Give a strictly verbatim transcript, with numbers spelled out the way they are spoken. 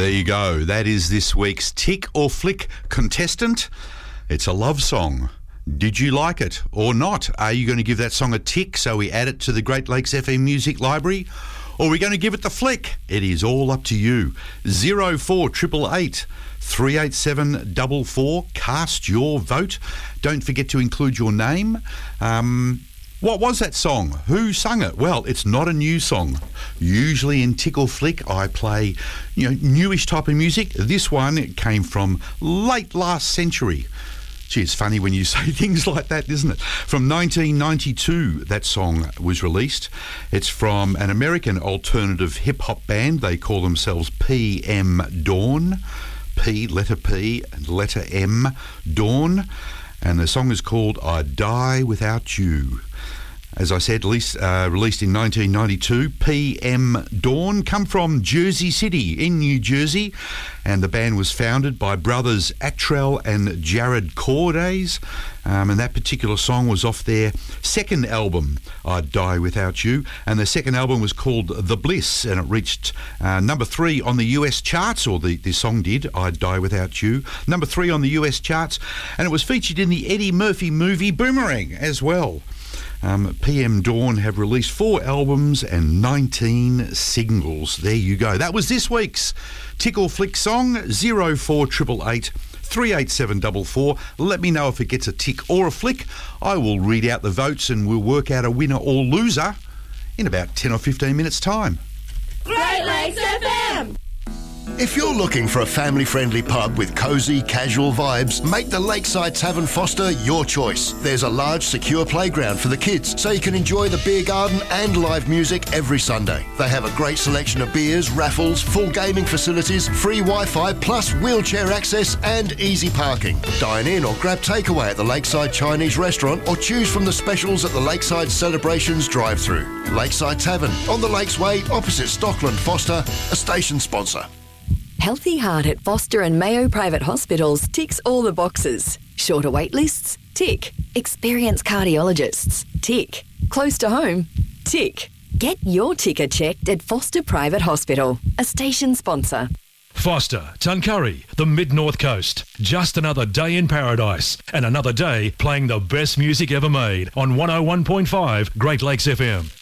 There you go. That is this week's Tick or Flick contestant. It's a love song. Did you like it or not? Are you going to give that song a tick so we add it to the Great Lakes F M Music Library? Or are we going to give it the flick? It is all up to you. zero four eight eight eight, three eight seven four four. Cast your vote. Don't forget to include your name. Um... What was that song? Who sung it? Well, it's not a new song. Usually in Tick or Flick, I play, you know, newish type of music. This one came from late last century. Gee, it's funny when you say things like that, isn't it? From nineteen ninety-two, that song was released. It's from an American alternative hip-hop band. They call themselves P M Dawn. P, letter P, and letter M, Dawn. And the song is called I Die Without You. As I said, released, uh, released in nineteen ninety-two, P M Dawn, come from Jersey City in New Jersey, and the band was founded by brothers Attrell and Jared Cordays, um, and that particular song was off their second album, I'd Die Without You, and the second album was called The Bliss, and it reached uh, number three on the U S charts, or the, the song did, I'd Die Without You, number three on the U S charts, and it was featured in the Eddie Murphy movie Boomerang as well. Um, P M Dawn have released four albums and nineteen singles. There you go. That was this week's Tick or Flick song, zero four eight eight eight, three eight seven four four. Let me know if it gets a tick or a flick. I will read out the votes and we'll work out a winner or loser in about ten or fifteen minutes' time. Great Lakes F M! If you're looking for a family-friendly pub with cosy, casual vibes, make the Lakeside Tavern Foster your choice. There's a large, secure playground for the kids, so you can enjoy the beer garden and live music every Sunday. They have a great selection of beers, raffles, full gaming facilities, free Wi-Fi, plus wheelchair access and easy parking. Dine in or grab takeaway at the Lakeside Chinese Restaurant or choose from the specials at the Lakeside Celebrations drive-thru. Lakeside Tavern, on the Lakesway, opposite Stockland Foster, a station sponsor. Healthy Heart at Foster and Mayo Private Hospitals ticks all the boxes. Shorter wait lists? Tick. Experienced cardiologists? Tick. Close to home? Tick. Get your ticker checked at Foster Private Hospital, a station sponsor. Foster, Tuncurry, the Mid-North Coast. Just another day in paradise and another day playing the best music ever made on one oh one point five Great Lakes F M.